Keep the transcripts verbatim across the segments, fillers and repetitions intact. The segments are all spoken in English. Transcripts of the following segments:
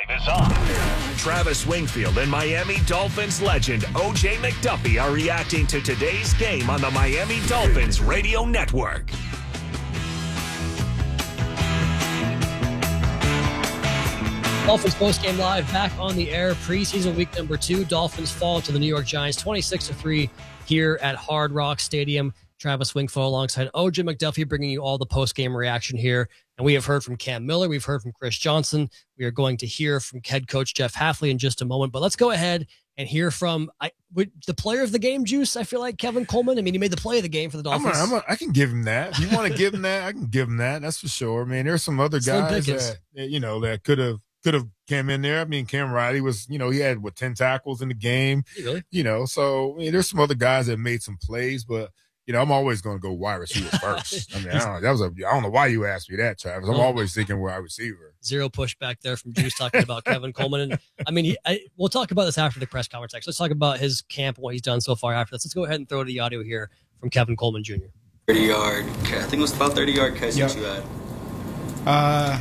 Live is on. Travis Wingfield and Miami Dolphins legend O J McDuffie are reacting to today's game on the Miami Dolphins Radio Network. Dolphins postgame live back on the air. Preseason week number two. Dolphins fall to the New York Giants twenty-six to three here at Hard Rock Stadium. Travis Wingfield alongside O J McDuffie bringing you all the postgame reaction here. And we have heard from Cam Miller. We've heard from Chris Johnson. We are going to hear from head coach Jeff Hafley in just a moment. But let's go ahead and hear from I, the player of the game, Juice. I feel like Kevin Coleman. I mean, he made the play of the game for the Dolphins. I'm a, I'm a, I can give him that. If you want to give him that, I can give him that. That's for sure. I mean, there's some other guys that, you know, that could have could have came in there. I mean, Cam Riley was, you know, he had, what, ten tackles in the game. Really? You know, so I mean, there's some other guys that made some plays, but you know, I'm always going to go wide receiver first. I mean, I don't, that was a, I don't know why you asked me that, Travis. I'm always thinking wide receiver. Zero pushback there from Juice talking about Kevin Coleman. And I mean, he, I, we'll talk about this after the press conference. Actually, let's talk about his camp and what he's done so far after this. Let's go ahead and throw the audio here from Kevin Coleman Junior thirty yard, I think it was about thirty yard catch yep. that you had. Uh,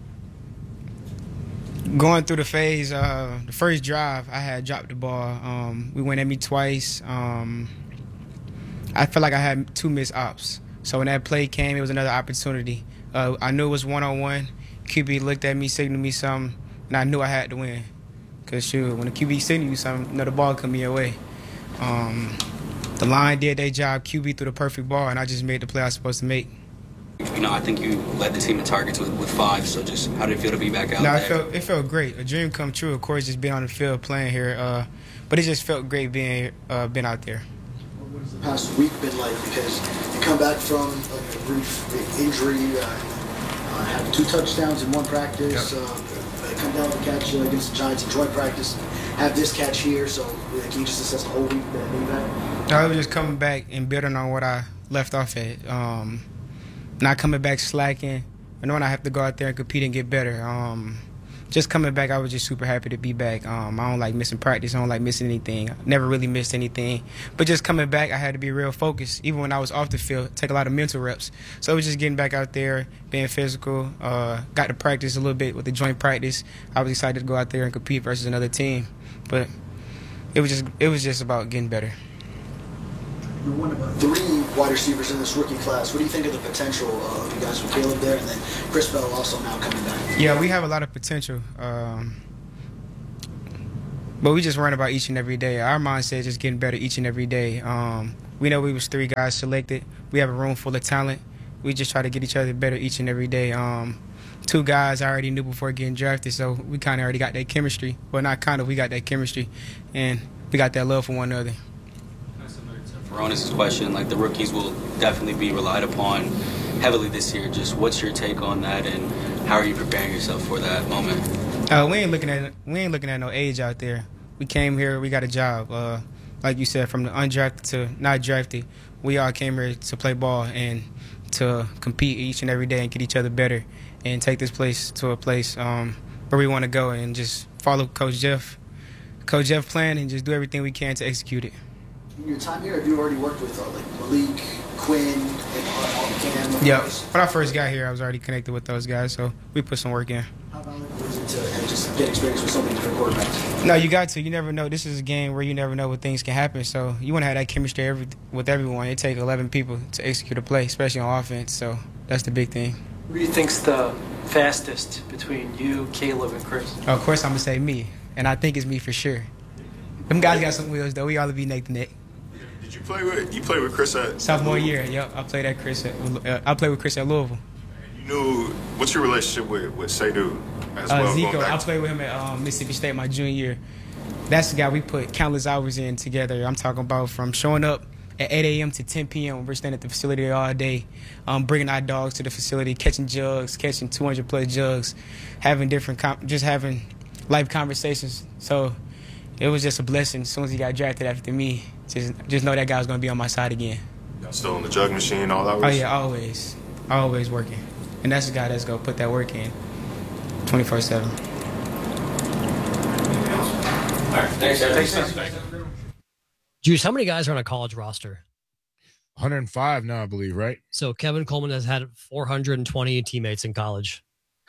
going through the phase, uh, the first drive, I had dropped the ball. Um, we went at me twice. Um, I felt like I had two missed ops. So when that play came, it was another opportunity. Uh, I knew it was one-on-one. Q B looked at me, signaled me something, and I knew I had to win. Because, shoot, when the Q B signaled you something, you know the ball coming your way. Um, the line did their job. Q B threw the perfect ball, and I just made the play I was supposed to make. You know, I think you led the team in targets with, with five, so just how did it feel to be back out no, there? it felt, it felt great. A dream come true, of course, just being on the field playing here. Uh, but it just felt great being uh, being out there. What has the past week been like? Because you come back from like a brief injury, uh, uh, have two touchdowns in one practice, yep. uh, come down with a catch against the Giants in joint practice, have this catch here. So uh, can you just assess the whole week that being back? I was just coming back and building on what I left off at. Um, not coming back slacking. I know when I have to go out there and compete and get better. Um, just coming back, I was just super happy to be back. Um, I don't like missing practice. I don't like missing anything. I never really missed anything. But just coming back, I had to be real focused. Even when I was off the field, take a lot of mental reps. So it was just getting back out there, being physical. Uh, got to practice a little bit with the joint practice. I was excited to go out there and compete versus another team. But it was just it was just about getting better. You're one of three wide receivers in this rookie class. What do you think of the potential of you guys with Caleb there and then Chris Bell also now coming back? Yeah, we have a lot of potential. Um, but we just run about each and every day. Our mindset is just getting better each and every day. Um, we know we was three guys selected. We have a room full of talent. We just try to get each other better each and every day. Um, two guys I already knew before getting drafted, so we kind of already got that chemistry. Well, not kind of, we got that chemistry. And we got that love for one another. Veronis' question, like the rookies will definitely be relied upon heavily this year. Just what's your take on that, and how are you preparing yourself for that moment? Uh, we ain't looking at we ain't looking at no age out there. We came here, we got a job. Uh, like you said, from the undrafted to not drafted, we all came here to play ball and to compete each and every day and get each other better and take this place to a place um, where we want to go and just follow Coach Jeff, Coach Jeff plan and just do everything we can to execute it. In your time here, have you already worked with uh, like Malik, Quinn, and uh, Cam? Yeah, when I first got here, I was already connected with those guys, so we put some work in. How valuable is it to uh, just get experience with so many different quarterbacks? No, you got to. You never know. This is a game where you never know what things can happen, so you want to have that chemistry every, with everyone. It takes eleven people to execute a play, especially on offense, so that's the big thing. Who do you think's the fastest between you, Caleb, and Chris? Oh, of course, I'm going to say me, and I think it's me for sure. Them guys got some wheels, though. We all be neck to neck. Did you play with you played with Chris at sophomore year? Yep, I played at Chris. At, uh, I played with Chris at Louisville. You knew what's your relationship with with Seydou as uh, well? Zico, I played with him at um, Mississippi State my junior year. That's the guy we put countless hours in together. I'm talking about from showing up at eight a.m. to ten p.m. We're staying at the facility all day, um, bringing our dogs to the facility, catching jugs, catching two hundred plus jugs, having different, com- just having life conversations. So it was just a blessing. As soon as he got drafted after me, just just know that guy was going to be on my side again. Y'all still on the jug machine all hours? Oh, yeah, always. Always working. And that's the guy that's going to put that work in twenty-four seven. All right, thanks, thanks, thanks, thanks. Juice, how many guys are on a college roster? one hundred five now, I believe, right? So Kevin Coleman has had four hundred twenty teammates in college.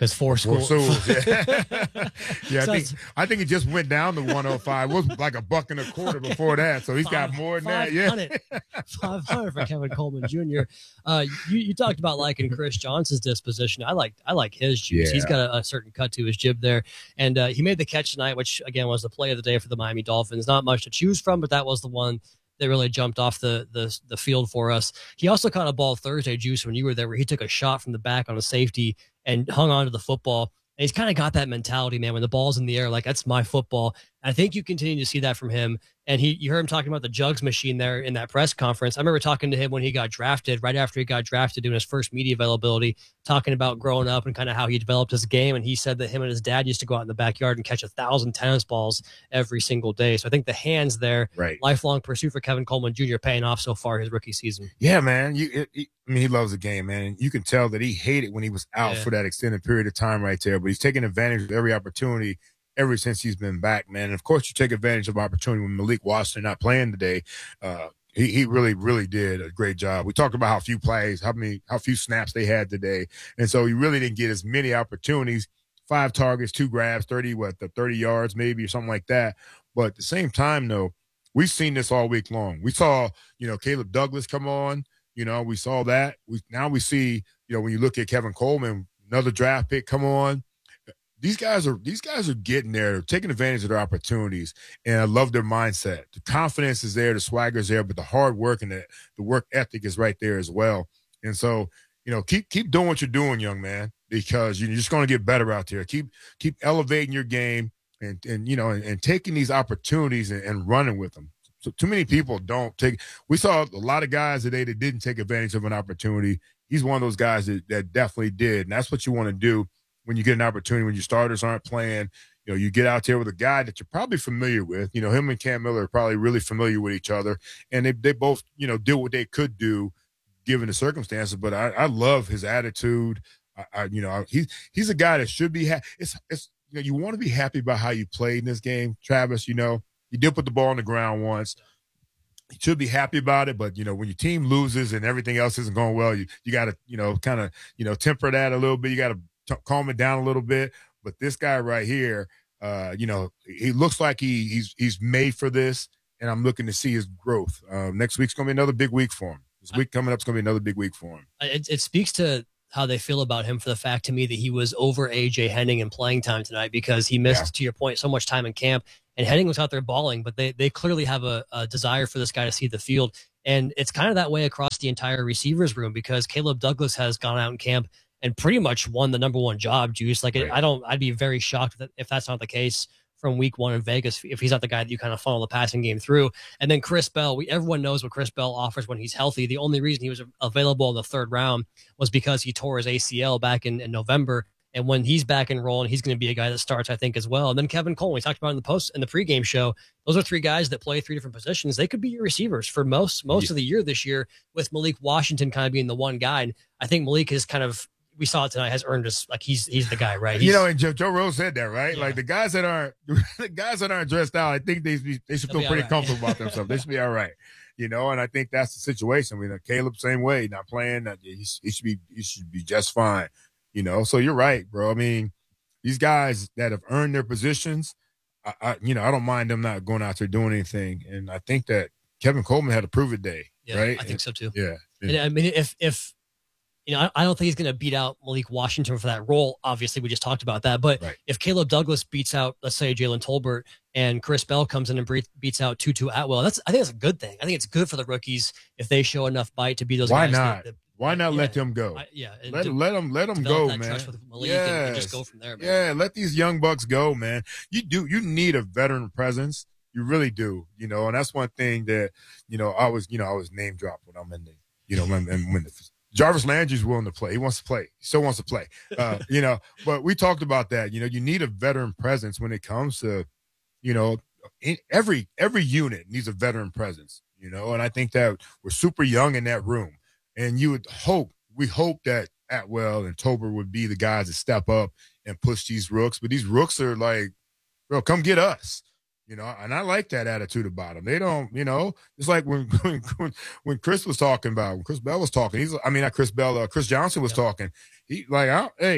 Because four schools. Four schools, yeah. yeah, I think I think he just went down to one oh five. It was like a buck and a quarter okay. before that, so he's Five, got more than that. Yeah, five hundred for Kevin Coleman Junior Uh, you, you talked about liking Chris Johnson's disposition. I like I like his juice. Yeah. He's got a, a certain cut to his jib there, and uh, he made the catch tonight, which again was the play of the day for the Miami Dolphins. Not much to choose from, but that was the one that really jumped off the, the the field for us. He also caught a ball Thursday, Juice, when you were there, where he took a shot from the back on a safety and hung on to the football. And he's kind of got that mentality, man, when the ball's in the air, like, that's my football. I think you continue to see that from him. And he, you heard him talking about the jugs machine there in that press conference. I remember talking to him when he got drafted, right after he got drafted, doing his first media availability, talking about growing up and kind of how he developed his game. And he said that him and his dad used to go out in the backyard and catch a thousand tennis balls every single day. So I think the hands there, right. lifelong pursuit for Kevin Coleman Junior paying off so far his rookie season. Yeah, man. You, it, it, I mean, he loves the game, man. And you can tell that he hated when he was out yeah. for that extended period of time right there. But he's taking advantage of every opportunity ever since he's been back, man. And of course, you take advantage of opportunity when Malik Washington not playing today. Uh, he, he really, really did a great job. We talked about how few plays, how many, how few snaps they had today. And so he really didn't get as many opportunities, five targets, two grabs, thirty, what, the thirty yards maybe or something like that. But at the same time, though, we've seen this all week long. We saw, you know, Caleb Douglas come on, you know, we saw that. We now we see, you know, when you look at Kevin Coleman, another draft pick come on. These guys are these guys are getting there, they're taking advantage of their opportunities, and I love their mindset. The confidence is there, the swagger is there, but the hard work and the, the work ethic is right there as well. And so, you know, keep keep doing what you're doing, young man, because you're just going to get better out there. Keep keep elevating your game, and and you know, and, and taking these opportunities and, and running with them. So too many people don't take. We saw a lot of guys today that didn't take advantage of an opportunity. He's one of those guys that that definitely did, and that's what you want to do. When you get an opportunity, when your starters aren't playing, you know, you get out there with a guy that you're probably familiar with. You know, him and Cam Miller are probably really familiar with each other, and they they both, you know, did what they could do given the circumstances. But I, I love his attitude. I, I you know, he's he's a guy that should be happy. It's it's you know, you want to be happy about how you played in this game, Travis. You know, you did put the ball on the ground once. You should be happy about it, but you know, when your team loses and everything else isn't going well, you you got to, you know, kind of, you know, temper that a little bit. You got to T- calm it down a little bit. But this guy right here, uh, you know, he looks like he he's he's made for this, and I'm looking to see his growth. Uh, next week's gonna be another big week for him. This week coming up is gonna be another big week for him. It, it speaks to how they feel about him for the fact to me that he was over A J Henning in playing time tonight, because he missed, yeah. to your point, so much time in camp, and Henning was out there balling, but they they clearly have a, a desire for this guy to see the field. And it's kind of that way across the entire receivers room, because Caleb Douglas has gone out in camp and pretty much won the number one job, Juice. Like, right. I don't, I'd be very shocked if that's not the case from week one in Vegas, if he's not the guy that you kind of funnel the passing game through. And then Chris Bell, we, everyone knows what Chris Bell offers when he's healthy. The only reason he was available in the third round was because he tore his A C L back in, in November. And when he's back and rolling, he's going to be a guy that starts, I think, as well. And then Kevin Cole, we talked about in the post in the pregame show, those are three guys that play three different positions. They could be your receivers for most most yeah. of the year this year, with Malik Washington kind of being the one guy. And I think Malik is kind of, we saw it tonight, has earned us, like he's he's the guy, right? He's, you know, and Joe, Joe Rose said that, right? Yeah. Like the guys that aren't the guys that aren't dressed out, I think they they should They'll feel pretty right. comfortable about themselves. They should be all right, you know. And I think that's the situation. I mean, Caleb, same way, not playing, he, he should be he should be just fine, you know. So you're right, bro. I mean, these guys that have earned their positions, I, I you know, I don't mind them not going out there doing anything. And I think that Kevin Coleman had a prove it day, yeah, right? I think and, so too. Yeah. And I mean, if if. You know, I don't think he's going to beat out Malik Washington for that role. Obviously, we just talked about that. But right. if Caleb Douglas beats out, let's say, Jalen Tolbert, and Chris Bell comes in and beats out Tutu Atwell, that's I think that's a good thing. I think it's good for the rookies if they show enough bite to be those Why guys. Not? That, that, Why not yeah, let them go? I, yeah. Let, de- let them let them go, man. Yeah. And just go from there, man. Yeah, let these young bucks go, man. You do. You need a veteran presence. You really do. You know, and that's one thing that, you know, I was, you know, I was name dropped when I'm in the, you know, when, when the Jarvis Landry's willing to play. He wants to play. He still wants to play. Uh, you know, but we talked about that. You know, you need a veteran presence when it comes to, you know, every every unit needs a veteran presence, you know, and I think that we're super young in that room. And you would hope, we hope that Atwell and Tolbert would be the guys that step up and push these rooks. But these rooks are like, bro, come get us. You know, and I like that attitude about them. They don't, you know, it's like when when when Chris was talking about, when Chris Bell was talking, he's, I mean, not Chris Bell, uh, Chris Johnson was yeah. talking. He like, oh, hey,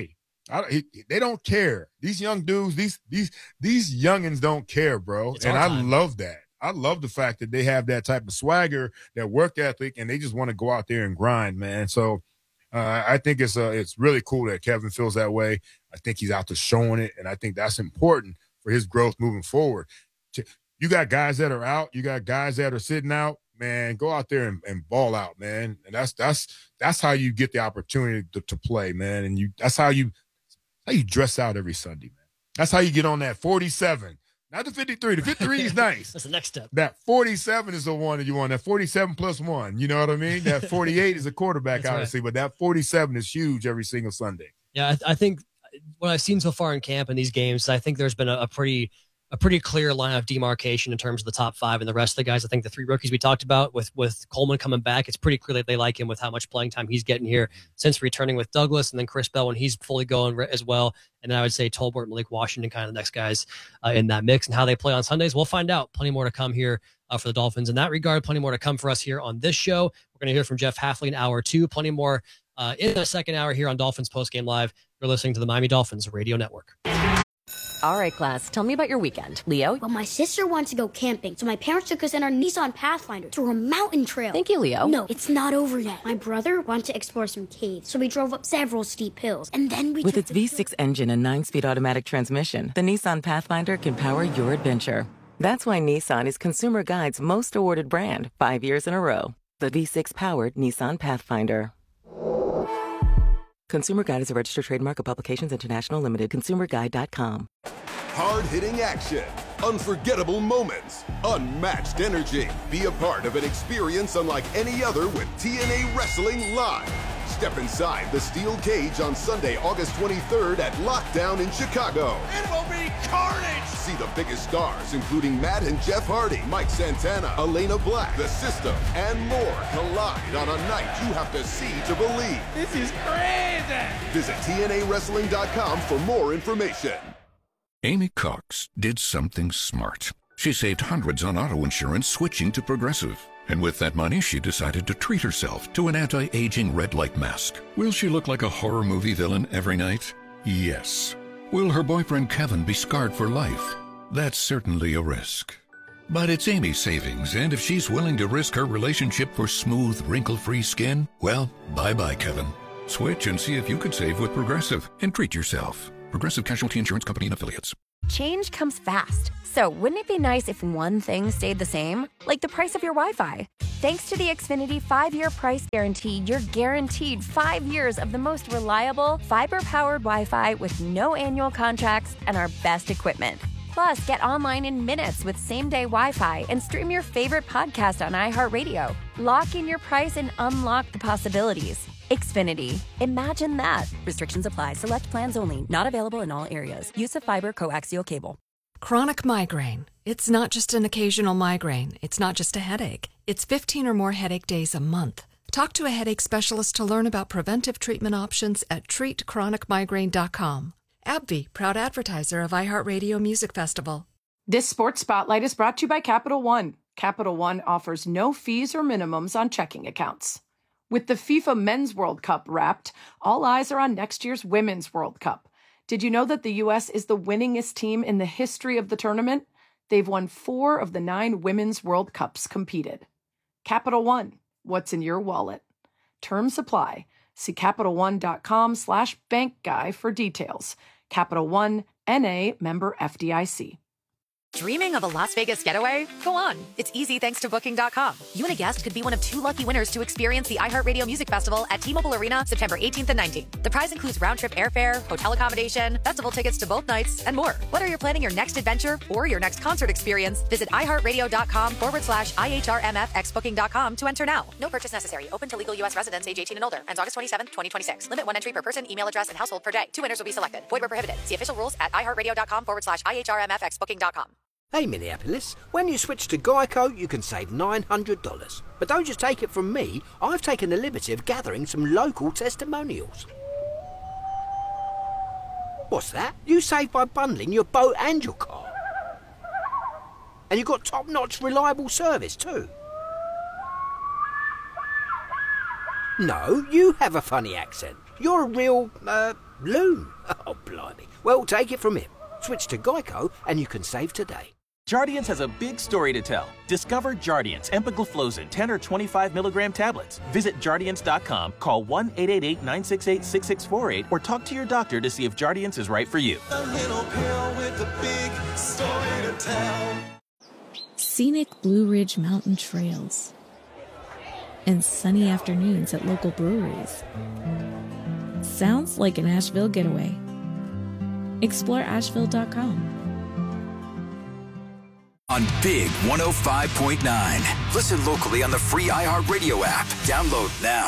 I, he, they don't care. These young dudes, these these these youngins don't care, bro. It's and I time. love that. I love the fact that they have that type of swagger, that work ethic, and they just want to go out there and grind, man. So uh, I think it's uh, it's really cool that Kevin feels that way. I think he's out there showing it, and I think that's important for his growth moving forward. You got guys that are out. You got guys that are sitting out. Man, go out there and, and ball out, man. And that's that's that's how you get the opportunity to, to play, man. And you that's how you how you dress out every Sunday, man. That's how you get on that forty-seven. Not the fifty-three. The fifty-three is nice. That's the next step. That forty-seven is the one that you want. That forty-seven plus one. You know what I mean? That forty-eight is a quarterback, That's obviously, right. but that forty-seven is huge every single Sunday. Yeah, I, I think what I've seen so far in camp in these games, I think there's been a, a pretty a pretty clear line of demarcation in terms of the top five and the rest of the guys. I think the three rookies we talked about with with Coleman coming back, it's pretty clear that they like him with how much playing time he's getting here since returning with Douglas, and then Chris Bell when he's fully going as well. And then I would say Tolbert, Malik Washington, kind of the next guys uh, in that mix, and how they play on Sundays. We'll find out. Plenty more to come here uh, for the Dolphins in that regard. Plenty more to come for us here on this show. We're going to hear from Jeff Hafley in hour two. Plenty more uh, in the second hour here on Dolphins Postgame Live. You're listening to the Miami Dolphins Radio Network. All right, class, tell me about your weekend. Leo? Well, my sister wants to go camping, so my parents took us in our Nissan Pathfinder through a mountain trail. Thank you, Leo. No, it's not over yet. My brother wanted to explore some caves, so we drove up several steep hills, and then we With took its the V six engine and nine-speed automatic transmission, the Nissan Pathfinder can power your adventure. That's why Nissan is Consumer Guide's most awarded brand, five years in a row. The V six-powered Nissan Pathfinder. Consumer Guide is a registered trademark of Publications International Limited. consumer guide dot com. Hard-hitting action, unforgettable moments, unmatched energy. Be a part of an experience unlike any other with T N A Wrestling Live. Step inside the steel cage on Sunday, August twenty-third at Lockdown in Chicago. It will be carnage! See the biggest stars, including Matt and Jeff Hardy, Mike Santana, Elena Black, The System, and more collide on a night you have to see to believe. This is crazy! Visit T N A wrestling dot com for more information. Amy Cox did something smart. She saved hundreds on auto insurance switching to Progressive. And with that money, she decided to treat herself to an anti-aging red light mask. Will she look like a horror movie villain every night? Yes. Will her boyfriend Kevin be scarred for life? That's certainly a risk. But it's Amy's savings, and if she's willing to risk her relationship for smooth, wrinkle-free skin, well, bye-bye, Kevin. Switch and see if you could save with Progressive and treat yourself. Progressive Casualty Insurance Company and Affiliates. Change comes fast. So wouldn't it be nice if one thing stayed the same? Like the price of your Wi-Fi. Thanks to the Xfinity five-year price guarantee, you're guaranteed five years of the most reliable, fiber-powered Wi-Fi with no annual contracts and our best equipment. Plus, get online in minutes with same-day Wi-Fi and stream your favorite podcast on iHeartRadio. Lock in your price and unlock the possibilities. Xfinity. Imagine that. Restrictions apply. Select plans only. Not available in all areas. Use of fiber coaxial cable. Chronic migraine. It's not just an occasional migraine. It's not just a headache. It's fifteen or more headache days a month. Talk to a headache specialist to learn about preventive treatment options at treat chronic migraine dot com. AbbVie, proud advertiser of iHeartRadio Music Festival. This Sports Spotlight is brought to you by Capital One. Capital One offers no fees or minimums on checking accounts. With the FIFA Men's World Cup wrapped, all eyes are on next year's Women's World Cup. Did you know that the U S is the winningest team in the history of the tournament? They've won four of the nine Women's World Cups competed. Capital One, what's in your wallet? Terms apply. See CapitalOne.com slash bank guy for details. Capital One, N A, member F D I C. Dreaming of a Las Vegas getaway? Go on. It's easy thanks to Booking dot com. You and a guest could be one of two lucky winners to experience the iHeartRadio Music Festival at T-Mobile Arena September eighteenth and nineteenth. The prize includes round-trip airfare, hotel accommodation, festival tickets to both nights, and more. Whether you're planning your next adventure or your next concert experience, visit iHeartRadio.com forward slash IHRMFX Booking dot com to enter now. No purchase necessary. Open to legal U S residents age eighteen and older. Ends August twenty-seventh, twenty twenty-six. Limit one entry per person, email address, and household per day. Two winners will be selected. Void where prohibited. See official rules at iHeartRadio.com forward slash IHRMFX Booking dot com. Hey Minneapolis, when you switch to Geico, you can save nine hundred dollars. But don't just take it from me, I've taken the liberty of gathering some local testimonials. What's that? You save by bundling your boat and your car. And you've got top-notch reliable service too. No, you have a funny accent. You're a real, uh, Loon? Oh, blimey. Well, take it from him. Switch to Geico and you can save today. Jardiance has a big story to tell. Discover Jardiance empagliflozin ten or twenty-five milligram tablets. Visit Jardiance dot com, call one eight eight eight, nine six eight, six six four eight, or talk to your doctor to see if Jardiance is right for you. A little pill with a big story to tell. Scenic Blue Ridge Mountain trails and sunny afternoons at local breweries. Sounds like an Asheville getaway. Explore Asheville dot com. On Big one oh five point nine. Listen locally on the free iHeartRadio app. Download now.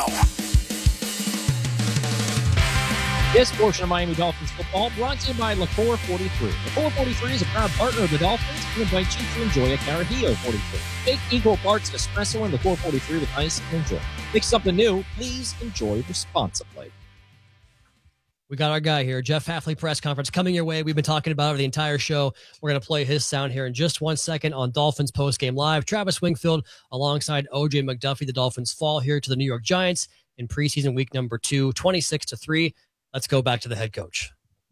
This portion of Miami Dolphins football brought to you by Liqueur forty-three. Liqueur forty-three is a proud partner of the Dolphins and invites you to enjoy a Carajillo forty-three. Make equal parts of espresso and Liqueur forty-three with ice and enjoy. Make something new. Please enjoy responsibly. We got our guy here, Jeff Hafley press conference coming your way. We've been talking about it the entire show. We're going to play his sound here in just one second on Dolphins postgame live. Travis Wingfield alongside O J McDuffie. The Dolphins fall here to the New York Giants in preseason week number two, twenty-six to three. Let's go back to the head coach.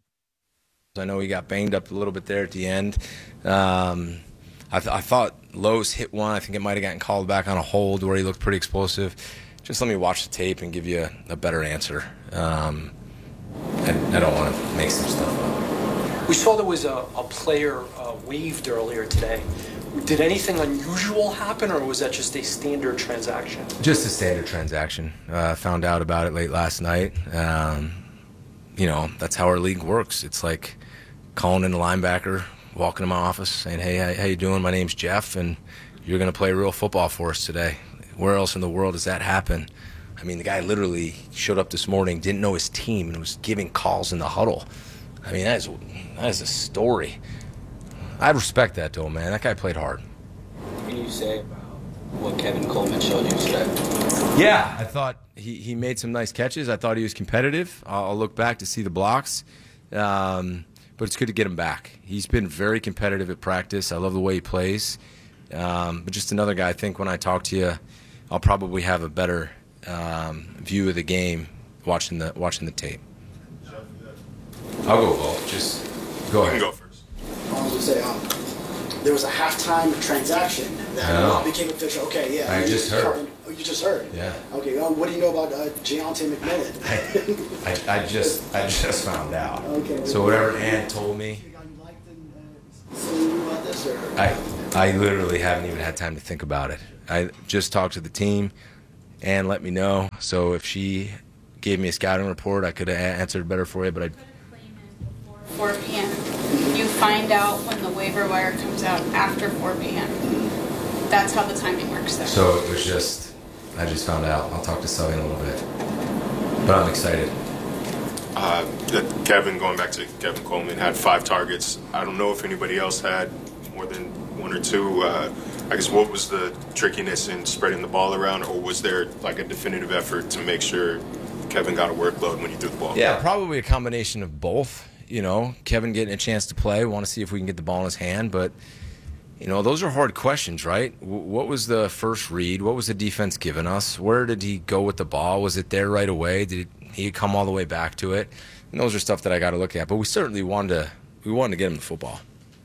I know he got banged up a little bit there at the end. Um, I, th- I thought Lowe's hit one. I think it might have gotten called back on a hold where he looked pretty explosive. Just let me watch the tape and give you a, a better answer. Um, I, I don't want to make some stuff up. We saw there was a, a player uh, waived earlier today. Did anything unusual happen, or was that just a standard transaction? Just a standard transaction. Uh, found out about it late last night. Um, you know, that's how our league works. It's like calling in a linebacker, walking to my office, saying, hey, how, how you doing? My name's Jeff, and you're going to play real football for us today. Where else in the world does that happen? I mean, the guy literally showed up this morning, didn't know his team, and was giving calls in the huddle. I mean, that is, that is a story. I respect that, though, man. That guy played hard. What can you say about what Kevin Coleman showed you today? Yeah, I thought he, he made some nice catches. I thought he was competitive. I'll, I'll look back to see the blocks. Um, but it's good to get him back. He's been very competitive at practice. I love the way he plays. Um, but just another guy, I think when I talk to you, I'll probably have a better um, view of the game watching the watching the tape. I'll go, Walt. Just go ahead. You can go first. I was going to say, um, there was a halftime transaction that No. became official. Okay, yeah. I You just heard. covered- Oh, you just heard? Yeah. Okay, um, what do you know about uh, Giante McMillan? I, I just I just found out. Okay. So whatever Ann told me, about this, or? I I literally haven't even had time to think about it. I just talked to the team and let me know. So if she gave me a scouting report, I could have answered better for you. But I four p.m. You find out when the waiver wire comes out after four p.m. That's how the timing works there. so it was just I just found out. I'll talk to Sully in a little bit, but I'm excited. Uh, that Kevin, going back to Kevin Coleman, had five targets. I don't know if anybody else had more than one or two. Uh, I guess what was the trickiness in spreading the ball around, or was there like a definitive effort to make sure Kevin got a workload when he threw the ball? Yeah, probably a combination of both. You know, Kevin getting a chance to play. We want to see if we can get the ball in his hand. But, you know, those are hard questions, right? W- what was the first read? What was the defense giving us? Where did he go with the ball? Was it there right away? Did he come all the way back to it? And those are stuff that I got to look at. But we certainly wanted to, we wanted to get him the football.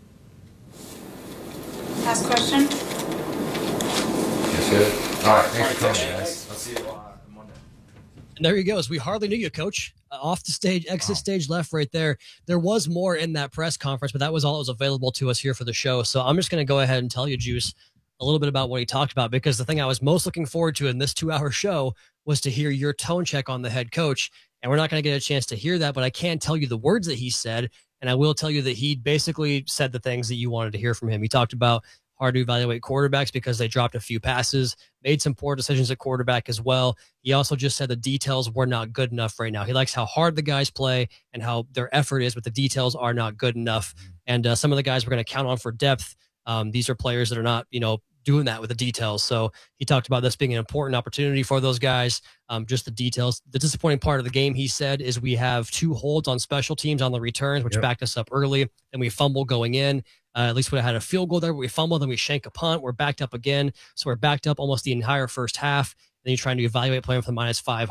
Last question. That's good. All right, thanks for coming, guys. I'll see you on Monday. And there he goes. We hardly knew you, Coach. Uh, off the stage, exit stage left right there. There was more in that press conference, but that was all that was available to us here for the show. So I'm just going to go ahead and tell you, Juice, a little bit about what he talked about, because the thing I was most looking forward to in this two-hour show was to hear your tone check on the head coach. And we're not going to get a chance to hear that, but I can tell you the words that he said, and I will tell you that he basically said the things that you wanted to hear from him. He talked about hard to evaluate quarterbacks because they dropped a few passes, made some poor decisions at quarterback as well. He also just said the details were not good enough right now. He likes how hard the guys play and how their effort is, but the details are not good enough. And uh, some of the guys we're going to count on for depth, um, these are players that are not, you know, doing that with the details. So he talked about this being an important opportunity for those guys. Um, just the details. The disappointing part of the game, he said, is we have two holds on special teams on the returns, which yep. backed us up early. Then we fumble going in. Uh, at least we had a field goal there, but we fumble, then we shank a punt. We're backed up again. So we're backed up almost the entire first half. Then you're trying to evaluate playing for the minus five hard,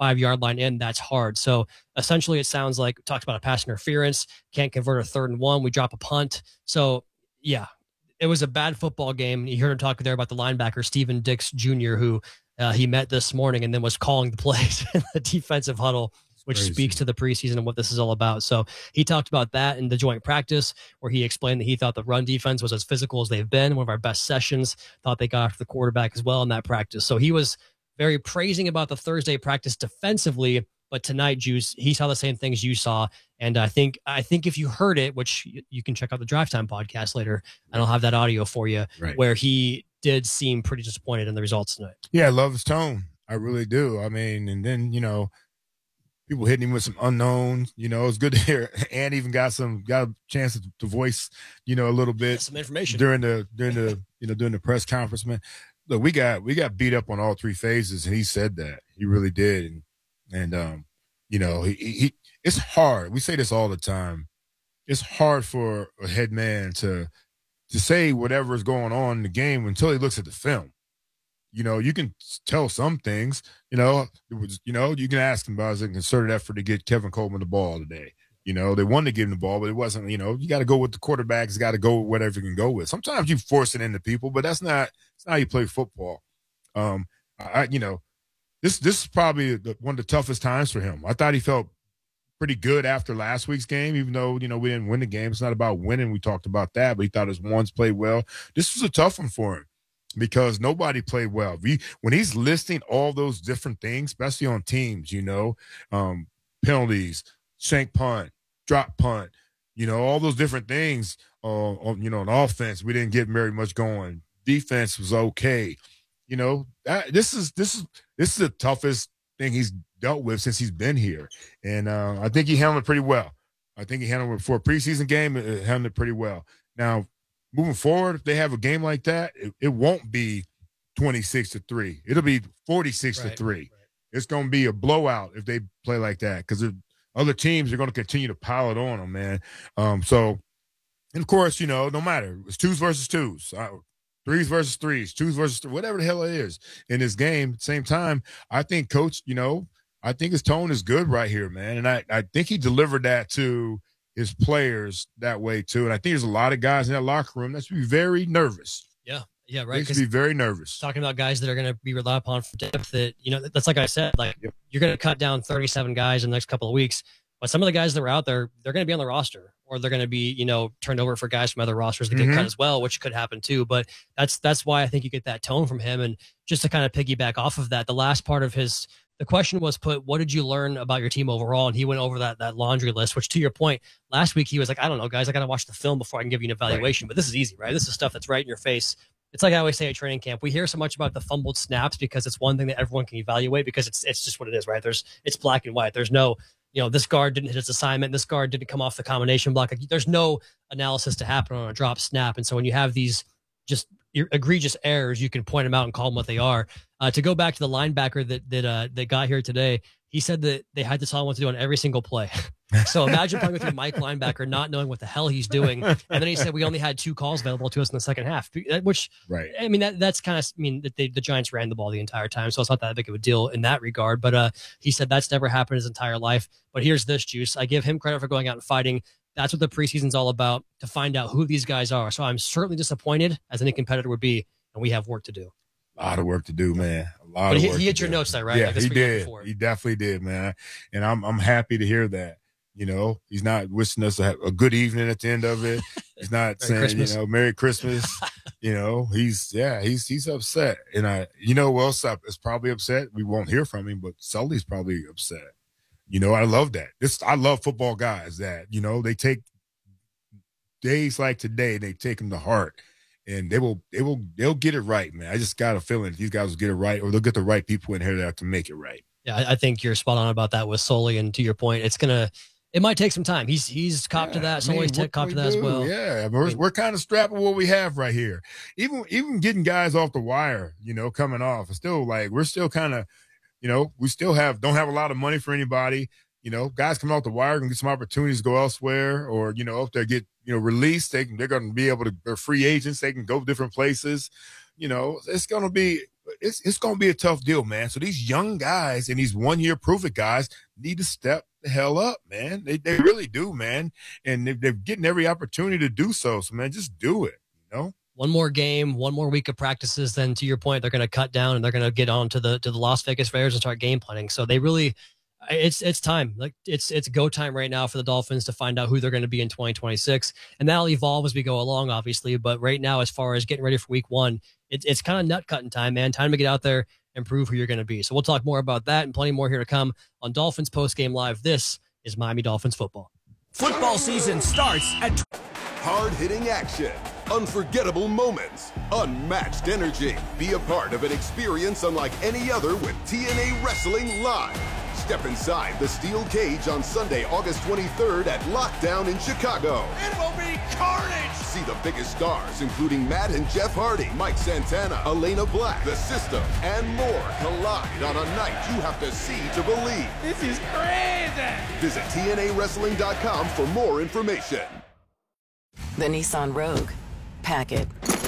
five-yard line in, that's hard. So essentially it sounds like, talked about a pass interference, can't convert a third and one, we drop a punt. So, yeah, it was a bad football game. You heard him talk there about the linebacker, Steven Dix Junior, who uh, he met this morning and then was calling the plays in the defensive huddle, which Crazy. Speaks to the preseason and what this is all about. So he talked about that in the joint practice, where he explained that he thought the run defense was as physical as they've been. One of our best sessions, thought they got after the quarterback as well in that practice. So he was very praising about the Thursday practice defensively, but tonight, Juice, he saw the same things you saw. And I think, I think if you heard it, which you, you can check out the Drive Time podcast later, and I'll have that audio for you, right, where he did seem pretty disappointed in the results tonight. Yeah, I love his tone. I really do. I mean, and then, you know, people hitting him with some unknowns. You know, it's good to hear. And even got some got a chance to, to voice, you know, a little bit, some information during the during the you know during the press conference. Man, look, we got we got beat up on all three phases, and he said that he really did. And and um, you know, he, he it's hard. We say this all the time. It's hard for a head man to to say whatever is going on in the game until he looks at the film. You know, you can tell some things, you know, it was, you know, you can ask him about his concerted effort to get Kevin Coleman the ball today. You know, they wanted to give him the ball, but it wasn't, you know, you got to go with the quarterbacks, got to go with whatever you can go with. Sometimes you force it into people, but that's not, that's not how you play football. Um, I, you know, this, this is probably the, one of the toughest times for him. I thought he felt pretty good after last week's game, even though, you know, we didn't win the game. It's not about winning. We talked about that, but he thought his ones played well. This was a tough one for him, because nobody played well. We, when he's listing all those different things, especially on teams, you know, um, penalties, shank punt, drop punt, you know, all those different things, uh, on, you know, on offense, we didn't get very much going. Defense was okay. You know, that, this is this is this is the toughest thing he's dealt with since he's been here. And uh, I think he handled it pretty well. I think he handled it for a preseason game, it handled it pretty well. Now, moving forward, if they have a game like that, it, it won't be twenty-six to three. It'll be forty-six to three. Right. It's going to be a blowout if they play like that, because other teams are going to continue to pile it on them, man. Um, so, and of course, you know, no matter, it's twos versus twos, uh, threes versus threes, twos versus three, whatever the hell it is in this game. At the same time, I think Coach, you know, I think his tone is good right here, man. And I, I think he delivered that to his players that way too. And I think there's a lot of guys in that locker room that's be very nervous. Yeah. Yeah. Right. They should be very nervous. Talking about guys that are going to be relied upon for depth, that, you know, that's like I said, like yep. You're going to cut down thirty-seven guys in the next couple of weeks, but some of the guys that were out there, they're going to be on the roster, or they're going to be, you know, turned over for guys from other rosters that mm-hmm. get cut as well, which could happen too. But that's, that's why I think you get that tone from him. And just to kind of piggyback off of that, the last part of his, the question was put, what did you learn about your team overall? And he went over that that laundry list, which, to your point, last week he was like, I don't know, guys, I got to watch the film before I can give you an evaluation. Right. But this is easy, right? This is stuff that's right in your face. It's like I always say at training camp, we hear so much about the fumbled snaps because it's one thing that everyone can evaluate, because it's it's just what it is, right? There's it's black and white. There's no, you know, this guard didn't hit his assignment, this guard didn't come off the combination block. Like, there's no analysis to happen on a drop snap. And so when you have these just egregious errors, you can point them out and call them what they are. Uh, to go back to the linebacker that that uh, that got here today, he said that they had to tell him what to do on every single play. So imagine playing with your Mike linebacker, not knowing what the hell he's doing. And then he said, we only had two calls available to us in the second half, which, right. I mean, that that's kind of, I mean, they, the Giants ran the ball the entire time, so it's not that big of a deal in that regard. But uh, he said that's never happened his entire life. But here's this, Juice. I give him credit for going out and fighting. That's what the preseason's all about, to find out who these guys are. So I'm certainly disappointed, as any competitor would be, and we have work to do. A lot of work to do, man. A lot but of he, work he hit to your do. notes there, right? Yeah, like he did. He definitely did, man. And I'm I'm happy to hear that. You know, he's not wishing us a, a good evening at the end of it. He's not saying, Christmas. you know, Merry Christmas. You know, he's, yeah, he's he's upset. And I, you know, well, is probably upset. We won't hear from him, but Sully's probably upset. You know, I love that. This, I love football guys that, you know, they take days like today, they take them to heart. And they will, they will, they'll get it right, man. I just got a feeling these guys will get it right, or they'll get the right people in here that can make it right. Yeah, I, I think you're spot on about that with Sully. And to your point, it's gonna, it might take some time. He's he's copped yeah, to that. Sully's tech copped to that do? as well. Yeah, we're, I mean, we're kind of strapped with what we have right here. Even even getting guys off the wire, you know, coming off, it's still like we're still kind of, you know, we still have don't have a lot of money for anybody. You know, guys coming off the wire can get some opportunities to go elsewhere, or, you know, if they get, you know, released, they can, they're going to be able to, they're free agents. They can go different places. You know, it's going to be, it's it's going to be a tough deal, man. So these young guys and these one-year prove-it guys need to step the hell up, man. They they really do, man. And they, they're getting every opportunity to do so. So, man, just do it, you know? One more game, one more week of practices, then to your point, they're going to cut down and they're going to get on to the to the Las Vegas Raiders and start game planning. So they really, it's it's time. Like it's it's go time right now for the Dolphins to find out who they're going to be in twenty twenty-six, and that'll evolve as we go along, obviously. But right now, as far as getting ready for week one, it's it's kind of nut cutting time, man. Time to get out there and prove who you're going to be. So we'll talk more about that and plenty more here to come on Dolphins Post Game Live. This is Miami Dolphins football. Football season starts at hard-hitting action, unforgettable moments, unmatched energy. Be a part of an experience unlike any other with T N A Wrestling Live. Step inside the steel cage on Sunday, August twenty-third at Lockdown in Chicago. It will be carnage! See the biggest stars, including Matt and Jeff Hardy, Mike Santana, Elena Black, The System, and more collide on a night you have to see to believe. This is crazy! Visit T N A wrestling dot com for more information. The Nissan Rogue. Pack it.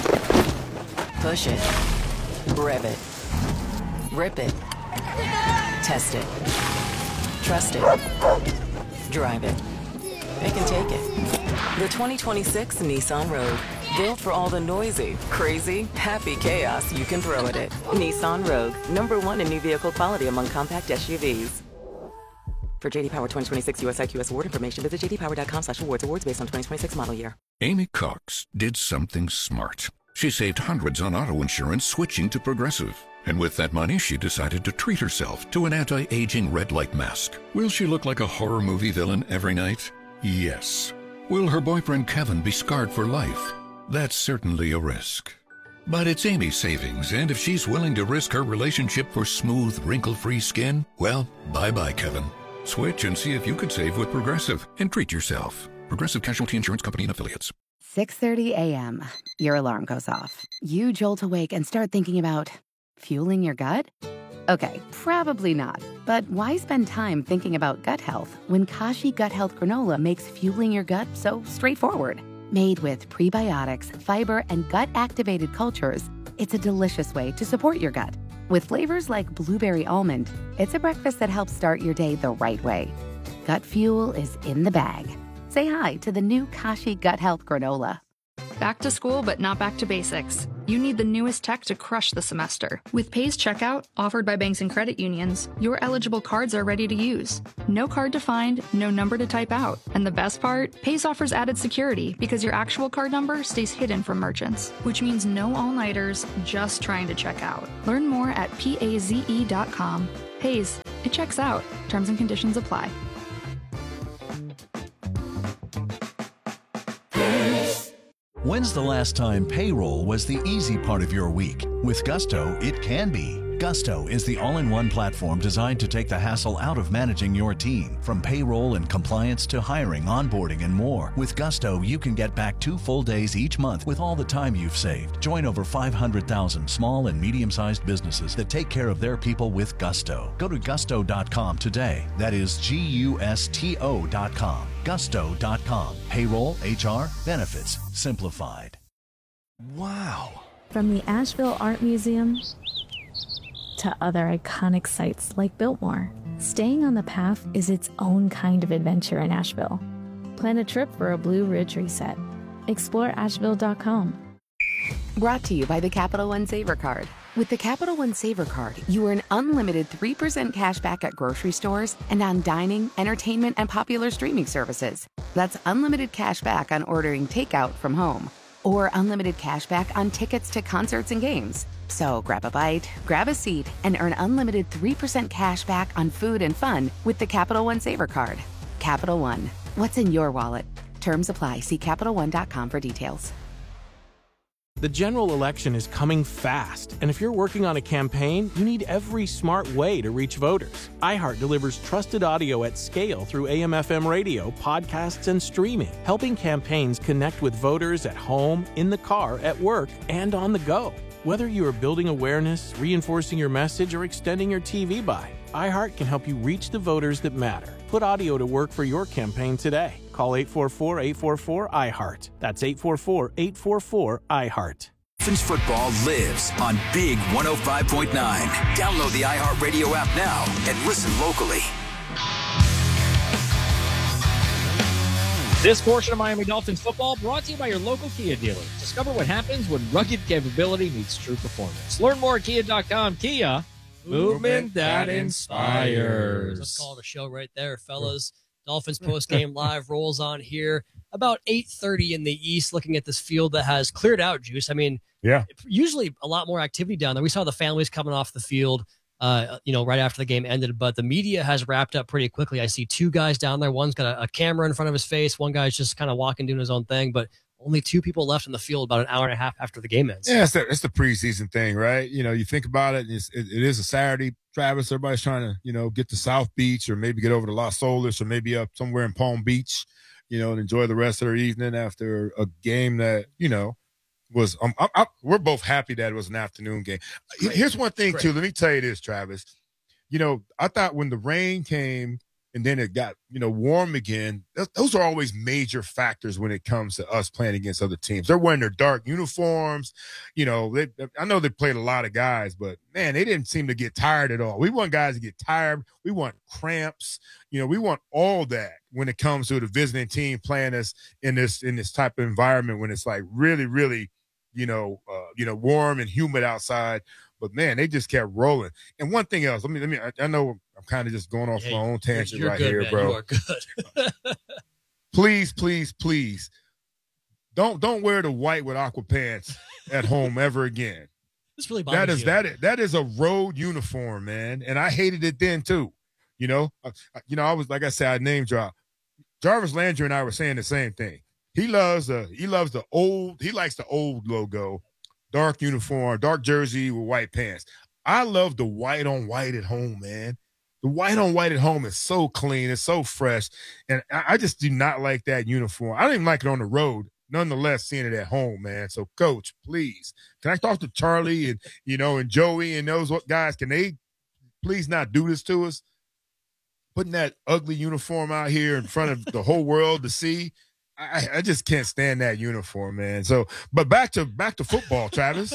Push it. Rev it. Rip it. Test it. Trust it. Drive it. It can take it. The twenty twenty-six Nissan Rogue. Built for all the noisy, crazy, happy chaos you can throw at it. Nissan Rogue. Number one in new vehicle quality among compact S U Vs. For J D Power twenty twenty-six U S I Q S award information, visit j d power dot com slash awards. Awards based on twenty twenty-six model year. Amy Cox did something smart. She saved hundreds on auto insurance switching to Progressive. And with that money, she decided to treat herself to an anti-aging red light mask. Will she look like a horror movie villain every night? Yes. Will her boyfriend Kevin be scarred for life? That's certainly a risk. But it's Amy's savings, and if she's willing to risk her relationship for smooth, wrinkle-free skin, well, bye-bye, Kevin. Switch and see if you could save with Progressive and treat yourself. Progressive Casualty Insurance Company and Affiliates. six thirty a.m. Your alarm goes off. You jolt awake and start thinking about fueling your gut? Okay, probably not. But why spend time thinking about gut health when Kashi Gut Health Granola makes fueling your gut so straightforward? Made with prebiotics, fiber, and gut-activated cultures, it's a delicious way to support your gut. With flavors like blueberry almond, it's a breakfast that helps start your day the right way. Gut fuel is in the bag. Say hi to the new Kashi Gut Health Granola. Back to school, but not back to basics. You need the newest tech to crush the semester. With Pays Checkout, offered by banks and credit unions, your eligible cards are ready to use. No card to find, no number to type out. And the best part? Pays offers added security because your actual card number stays hidden from merchants, which means no all-nighters just trying to check out. Learn more at paze dot com. Pays, it checks out. Terms and conditions apply. When's the last time payroll was the easy part of your week? With Gusto, it can be. Gusto is the all-in-one platform designed to take the hassle out of managing your team. From payroll and compliance to hiring, onboarding, and more. With Gusto, you can get back two full days each month with all the time you've saved. Join over five hundred thousand small and medium-sized businesses that take care of their people with Gusto. Go to gusto dot com today. That is G U S T O dot com. gusto dot com. Payroll, H R, benefits, simplified. Wow. From the Asheville Art Museum to other iconic sites like Biltmore, staying on the path is its own kind of adventure in Asheville. Plan a trip for a Blue Ridge reset. explore asheville dot com. Brought to you by the Capital One Saver Card. With the Capital One Saver Card, you earn unlimited three percent cash back at grocery stores and on dining, entertainment, and popular streaming services. That's unlimited cash back on ordering takeout from home. Or unlimited cash back on tickets to concerts and games. So grab a bite, grab a seat, and earn unlimited three percent cash back on food and fun with the Capital One Saver Card. Capital One. What's in your wallet? Terms apply. See Capital One dot com for details. The general election is coming fast, and if you're working on a campaign, you need every smart way to reach voters. iHeart delivers trusted audio at scale through A M F M radio, podcasts, and streaming, helping campaigns connect with voters at home, in the car, at work, and on the go. Whether you are building awareness, reinforcing your message, or extending your T V buy, iHeart can help you reach the voters that matter. Put audio to work for your campaign today. Call eight four four, eight four four, I HEART. That's eight four four, eight four four, I HEART. Dolphins football lives on Big one oh five point nine. Download the iHeartRadio app now and listen locally. This portion of Miami Dolphins football brought to you by your local Kia dealer. Discover what happens when rugged capability meets true performance. Learn more at kia dot com. Kia, movement that inspires. Let's call it a show right there, fellas. Dolphins post-game live rolls on here about eight thirty in the East, looking at this field that has cleared out, Juice. I mean, yeah, usually a lot more activity down there. We saw the families coming off the field, uh, you know, right after the game ended, but the media has wrapped up pretty quickly. I see two guys down there. One's got a, a camera in front of his face. One guy's just kind of walking, doing his own thing, but only two people left in the field about an hour and a half after the game ends. Yeah, it's the, it's the preseason thing, right? You know, you think about it, it's, it, it is a Saturday. Travis, everybody's trying to, you know, get to South Beach or maybe get over to Las Olas or maybe up somewhere in Palm Beach, you know, and enjoy the rest of their evening after a game that, you know, was um, I, I, we're both happy that it was an afternoon game. Here's one thing, too. Let me tell you this, Travis. You know, I thought when the rain came and then it got, you know, warm again, th- those are always major factors when it comes to us playing against other teams. They're wearing their dark uniforms. You know, they, I know they played a lot of guys, but, man, they didn't seem to get tired at all. We want guys to get tired. We want cramps. You know, we want all that when it comes to the visiting team playing us in this in this type of environment when it's like really, really, you know, uh, you know, warm and humid outside. But, man, they just kept rolling. And one thing else, let me, let me, I, I know I'm kind of just going off hey, my own tangent right good, here, man. bro. You are good. Please, please, please, don't don't wear the white with aqua pants at home ever again. This really bothers that is you. that is that is a road uniform, man, and I hated it then too. You know, uh, you know, I was like I said, I name drop. Jarvis Landry and I were saying the same thing. He loves the he loves the old. He likes the old logo. Dark uniform, dark jersey with white pants. I love the white on white at home, man. The white on white at home is so clean. It's so fresh. And I, I just do not like that uniform. I don't even like it on the road. Nonetheless, seeing it at home, man. So, Coach, please, can I talk to Charlie and, you know, and Joey and those guys? Can they please not do this to us? Putting that ugly uniform out here in front of the whole world to see. I, I just can't stand that uniform, man. So, but back to back to football, Travis.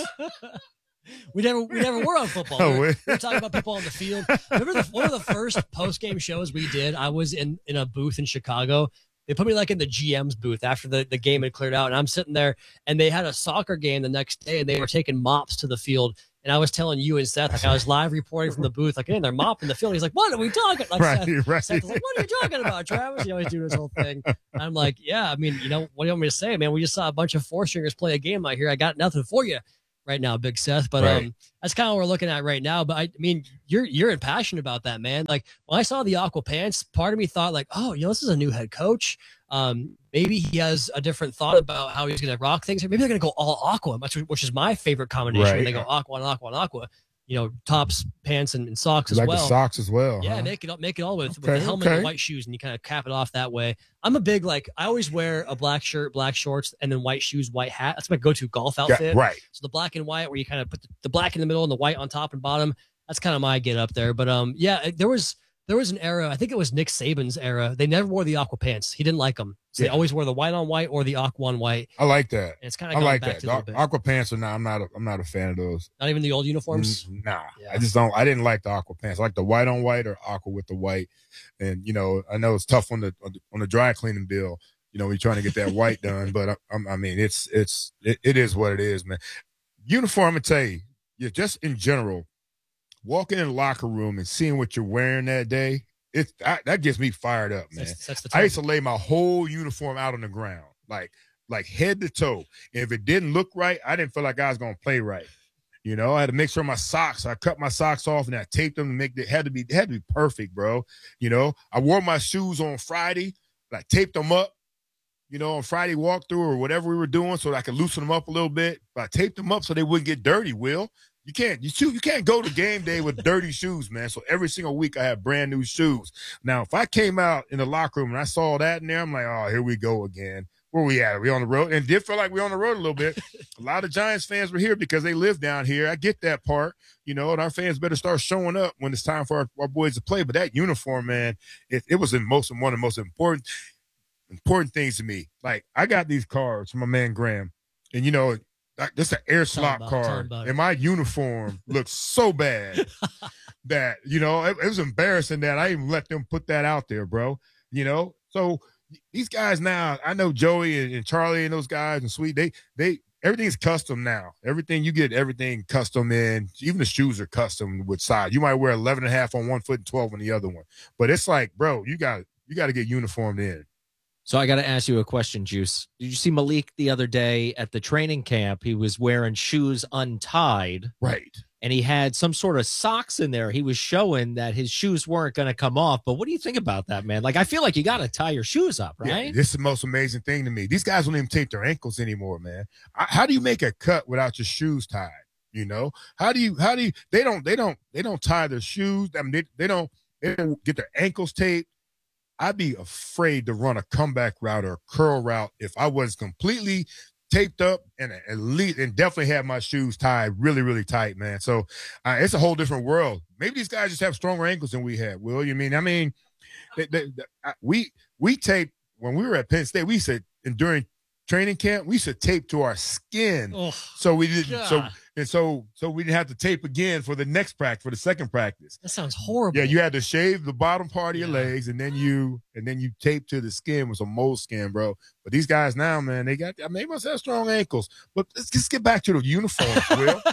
we never we never were on football. Oh, we, were, we were talking about people on the field. Remember the, one of the first post game shows we did? I was in in a booth in Chicago. They put me like in the G M's booth after the, the game had cleared out, and I'm sitting there, and they had a soccer game the next day, and they were taking mops to the field. And I was telling you and Seth, like I was live reporting from the booth, like, hey, they're mopping the field. He's like, what are we talking? Like, right, Seth, right. Seth was like, what are you talking about, Travis? You always do this whole thing. And I'm like, yeah, I mean, you know, what do you want me to say, man? We just saw a bunch of four stringers play a game out here. I got nothing for you right now, Big Seth. But right. um, that's kind of what we're looking at right now. But I, I mean, you're you're impassioned about that, man. Like when I saw the aqua pants, part of me thought like, oh, you know, this is a new head coach. Um, maybe he has a different thought about how he's going to rock things. Or maybe they're going to go all aqua, which, which is my favorite combination right. when they go aqua and aqua and aqua. You know, tops, pants, and, and socks You as like well. the socks as well. Yeah, huh? make it make it all with, Okay, with the helmet okay. and white shoes, and you kind of cap it off that way. I'm a big like I always wear a black shirt, black shorts, and then white shoes, white hat. That's my go-to golf outfit. Yeah, right. So the black and white, where you kind of put the, the black in the middle and the white on top and bottom. That's kind of my get up there. But um, yeah, there was there was an era. I think it was Nick Saban's era. They never wore the aqua pants. He didn't like them, so Yeah. they always wore the white on white or the aqua on white. I like that. And it's kind of I gone like back that. to a little The bit. aqua pants are not. I'm not. A, I'm not a fan of those. Not even the old uniforms. Mm, Nah, Yeah. I just don't. I didn't like the aqua pants. I like the white on white or aqua with the white. And you know, I know it's tough on the on the, on the dry cleaning bill. You know, when you're trying to get that white done. But I, I mean, it's it's it, it is what it is, man. Uniform, I tell you, yeah, just in general, walking in the locker room and seeing what you're wearing that day, it I, that gets me fired up, man. That's, that's the I time. used to lay my whole uniform out on the ground, like like head to toe. And if it didn't look right, I didn't feel like I was gonna play right. You know, I had to make sure my socks. I cut my socks off and I taped them to make it had to be it had to be perfect, bro. You know, I wore my shoes on Friday, but I taped them up. You know, on Friday walkthrough or whatever we were doing, so that I could loosen them up a little bit. But I taped them up so they wouldn't get dirty. Will you can't you shoot, you can't go to game day with dirty shoes, man. So every single week I have brand new shoes. Now, if I came out in the locker room and I saw that in there, I'm like, oh, here we go again. Where we at? Are we on the road? And it did feel like we on the road a little bit. A lot of Giants fans were here because they live down here. I get that part, you know, and our fans better start showing up when it's time for our, our boys to play. But that uniform, man, it, it was the most one of the most important important things to me. Like, I got these cards from my man Graham, and you know, like, this an air Tell slot about it, tell card, about it. and my uniform looked so bad that, you know, it, it was embarrassing that I even let them put that out there, bro. You know, so these guys now, I know Joey and, and Charlie and those guys and Sweet, they they everything's custom now. Everything you get, everything custom in. Even the shoes are custom with size. You might wear eleven and a half on one foot and twelve on the other one, but it's like, bro, you got you got to get uniformed in. So I got to ask you a question, Juice. Did you see Malik the other day at the training camp? He was wearing shoes untied. Right. And he had some sort of socks in there. He was showing that his shoes weren't going to come off. But what do you think about that, man? Like, I feel like you got to tie your shoes up, right? Yeah, this is the most amazing thing to me. These guys don't even tape their ankles anymore, man. I, how do you make a cut without your shoes tied? You know, how do you, how do you, they don't, they don't, they don't tie their shoes. I mean, they, they don't, they don't get their ankles taped. I'd be afraid to run a comeback route or a curl route if I was completely taped up and at least, and definitely had my shoes tied really, really tight, man. So uh, it's a whole different world. Maybe these guys just have stronger ankles than we have. Will you mean? I mean, they, they, they, I, we we taped when we were at Penn State. We said, and during training camp, we should tape to our skin, Oh, so we didn't. God. So and so so we didn't have to tape again for the next practice, for the second practice. That sounds horrible. Yeah, you had to shave the bottom part of your legs, and then you and then you tape to the skin with some moleskin, bro. But these guys now, man, they got I mean, they must have strong ankles. But let's just get back to the uniforms, Will.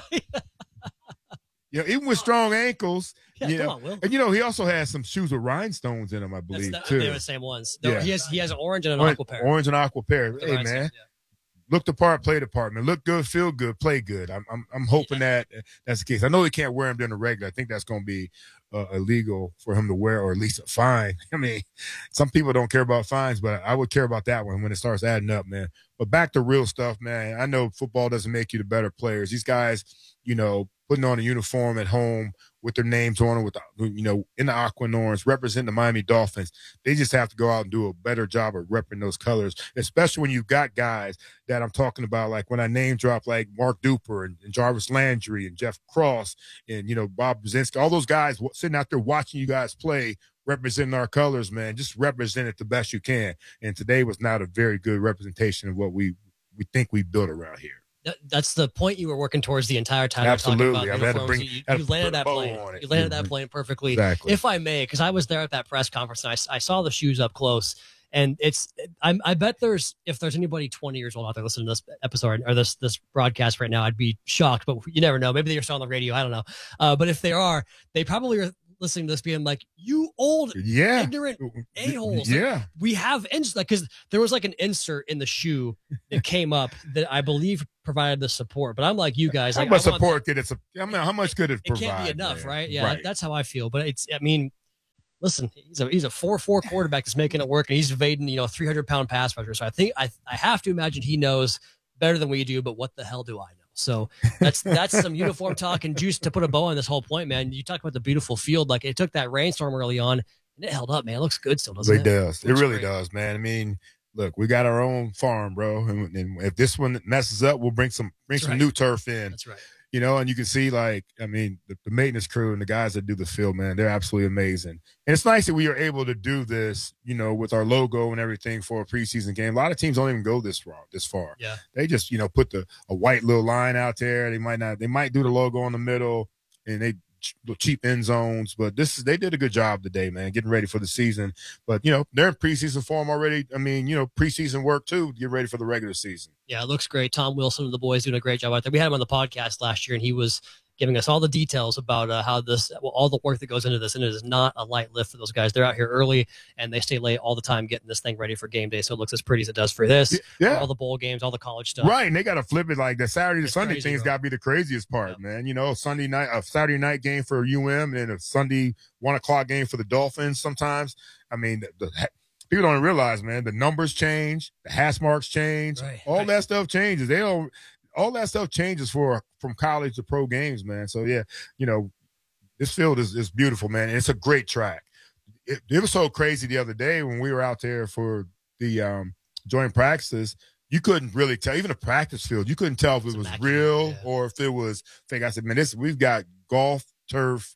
You know, even with strong ankles, Yeah, you come know, on, Will. and you know, he also has some shoes with rhinestones in them, I believe, That's too. they're the same ones. No, Yeah. he has he has an orange and an Orange, aqua pair. orange and aqua pair. The Hey, rhinestones, man. yeah. Look the part, play the part, man. Look good, feel good, play good. I'm I'm, I'm hoping that that's the case. I know he can't wear them during the regular. I think that's going to be uh, illegal for him to wear, or at least a fine. I mean, some people don't care about fines, but I would care about that one when it starts adding up, man. But back to real stuff, man. I know football doesn't make you the better players. These guys, you know, putting on a uniform at home with their names on it, with the, you know, in the aqua and orange, representing the Miami Dolphins. They just have to go out and do a better job of repping those colors, especially when you've got guys that I'm talking about, like when I name drop, like Mark Duper and, and Jarvis Landry and Jeff Cross and, you know, Bob Brzezinski, all those guys sitting out there watching you guys play, representing our colors, man. Just represent it the best you can. And today was not a very good representation of what we, we think we built around here. That- That's the point you were working towards the entire time. Absolutely. Talking I've about had to uniforms. bring- you, had you to landed put a that bow plane. on it. You landed Mhm. that plane perfectly. Exactly. If I may, because I was there at that press conference and I, I saw the shoes up close. And it's, I'm, I bet there's, if there's anybody twenty years old out there listening to this episode or this this broadcast right now, I'd be shocked. But you never know. Maybe they're still on the radio. I don't know. Uh, but if they are, they probably are listening to this being like, you old, yeah. ignorant a-holes. Yeah. Like, we have ins like because there was like an insert in the shoe that came up that I believe provided the support. But I'm like you guys. How like, much I want support could it? I mean, how much could it, it provide? can't be enough, man? right? Yeah, Right. that's how I feel. But it's, I mean, listen, he's a he's a four four quarterback that's making it work, and he's evading, you know, three hundred pound pass rusher. So I think I I have to imagine he knows better than we do. But what the hell do I know? So that's that's some uniform talk and Juice to put a bow on this whole point, man. You talk about the beautiful field, like it took that rainstorm early on, and it held up, man. It looks good still, doesn't It it? does. It Looks really great. does, man. I mean, look, we got our own farm, bro, and, and if this one messes up, we'll bring some bring That's some right. new turf in. That's right. You know, and you can see, like, I mean, the, the maintenance crew and the guys that do the field, man, they're absolutely amazing. And it's nice that we are able to do this, you know, with our logo and everything for a preseason game. A lot of teams don't even go this far. This far. Yeah. They just, you know, put the a white little line out there. They might not. They might do the logo in the middle, and they the cheap end zones. But this is they did a good job today, man, getting ready for the season. But you know, they're in preseason form already. I mean, you know, preseason work too to get ready for the regular season. Yeah, it looks great. Tom Wilson and the boys doing a great job out there. We had him on the podcast last year, and he was giving us all the details about uh, how this, well, all the work that goes into this, and it is not a light lift for those guys. They're out here early, and they stay late all the time getting this thing ready for game day, so it looks as pretty as it does for this, Yeah. for all the bowl games, all the college stuff. Right, and they got to flip it like the Saturday to It's Sunday crazy, thing's bro. got to be the craziest part, man. You know, Sunday night, a Saturday night game for U M, and then a Sunday one o'clock game for the Dolphins. Sometimes, I mean, the, the people don't realize, man, the numbers change, the hash marks change, Right, all right. that stuff changes. They don't, all that stuff changes for from college to pro games, man. So yeah, you know, this field is is beautiful, man. And it's a great track. It, it was so crazy the other day when we were out there for the um, joint practices. You couldn't really tell, even the practice field, you couldn't tell if it was real or if it was fake. I said, man, this we've got golf, turf,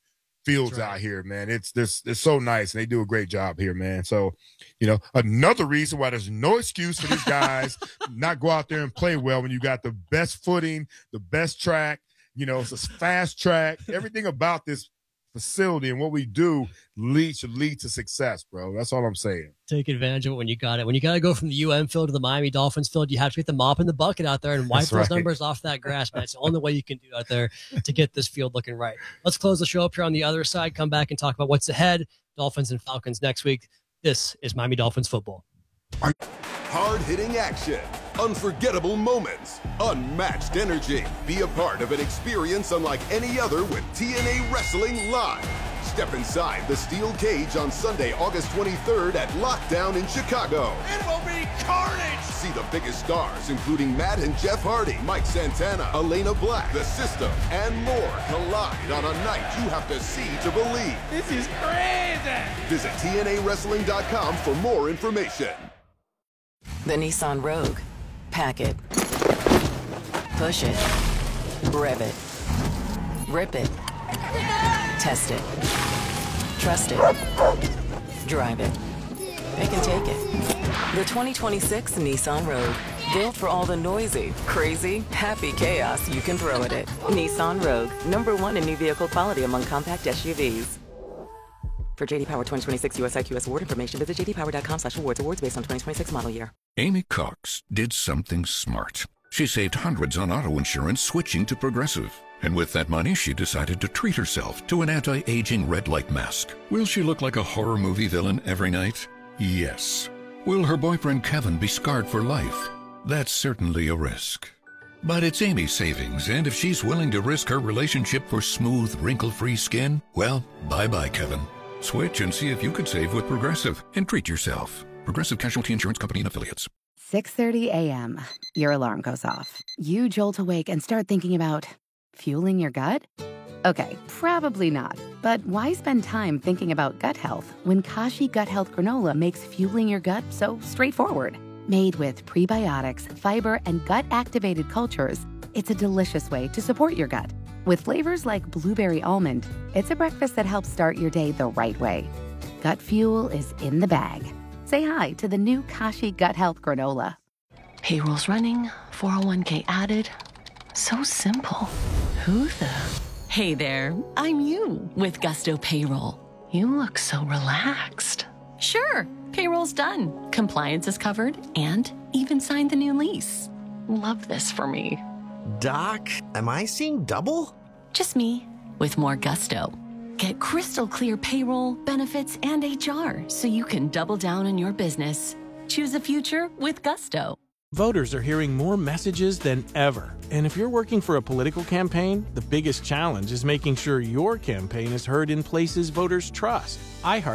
fields right. out here, man. It's this it's so nice, and they do a great job here, man. So, you know, another reason why there's no excuse for these guys not go out there and play well when you got the best footing, the best track. You know, it's a fast track. Everything about this facility and what we do lead should lead to success, bro. That's all I'm saying. Take advantage of it when you got it. When you got to go from the U M field to the Miami Dolphins field, you have to get the mop and the bucket out there and wipe That's those right. numbers off that grass, man. It's the only way you can do out there to get this field looking right. Let's close the show up here on the other side, come back and talk about what's ahead. Dolphins and Falcons next week. This is Miami Dolphins football. Hard-hitting action, unforgettable moments, unmatched energy. Be a part of an experience unlike any other with T N A Wrestling Live. Step inside the steel cage on Sunday, August twenty-third at Lockdown in Chicago. It will be carnage! See the biggest stars, including Matt and Jeff Hardy, Mike Santana, Elena Black, The System, and more collide on a night you have to see to believe. This is crazy! Visit T N A wrestling dot com for more information. The Nissan Rogue. Pack it. Push it. Rev it. Rip it. Test it. Trust it. Drive it. Pick and take it. The twenty twenty-six Nissan Rogue. Built for all the noisy, crazy, happy chaos you can throw at it. Nissan Rogue. Number one in new vehicle quality among compact S U Vs. For J D Power twenty twenty-six U S I Q S award information, visit j d power dot com slash awards. Awards based on twenty twenty-six model year. Amy Cox did something smart. She saved hundreds on auto insurance switching to Progressive. And with that money, she decided to treat herself to an anti-aging red light mask. Will she look like a horror movie villain every night? Yes. Will her boyfriend Kevin be scarred for life? That's certainly a risk. But it's Amy's savings, and if she's willing to risk her relationship for smooth, wrinkle-free skin, well, bye-bye, Kevin. Switch and see if you could save with Progressive and treat yourself. Progressive Casualty Insurance Company and Affiliates. six thirty a.m. Your alarm goes off. You jolt awake and start thinking about fueling your gut? Okay, probably not. But why spend time thinking about gut health when Kashi Gut Health Granola makes fueling your gut so straightforward? Made with prebiotics, fiber, and gut-activated cultures, it's a delicious way to support your gut. With flavors like blueberry almond, it's a breakfast that helps start your day the right way. Gut fuel is in the bag. Say hi to the new Kashi Gut Health Granola. Payroll's running, four oh one k added. So simple. Who the? Hey there, I'm you with Gusto Payroll. You look so relaxed. Sure, payroll's done. Compliance is covered and even signed the new lease. Love this for me. Doc, am I seeing double? Just me with more gusto. Get crystal clear payroll, benefits, and H R so you can double down on your business. Choose a future with Gusto. Voters are hearing more messages than ever. And if you're working for a political campaign, the biggest challenge is making sure your campaign is heard in places voters trust. iHeart